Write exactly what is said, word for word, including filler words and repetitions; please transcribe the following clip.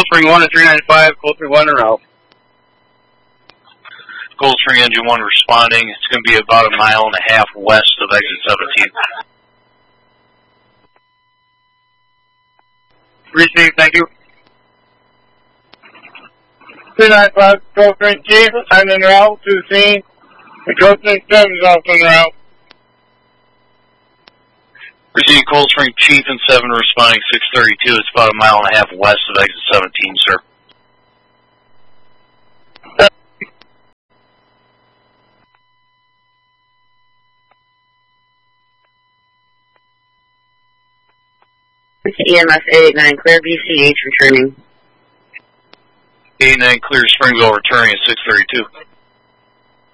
Cold Spring one to three ninety-five, Cold Spring one en route. Cold Spring Engine one responding. It's going to be about a mile and a half west of exit seventeen. Received, thank you. two ninety-five, Cold Spring Chief, I'm en route to the scene. The Cold Spring seven is also en route. Received Cold Spring Chief and seven responding six thirty-two. It's about a mile and a half west of exit seventeen, sir. E M S eight eighty-nine, clear B C H returning. eighty-nine clear Springville returning at six thirty-two.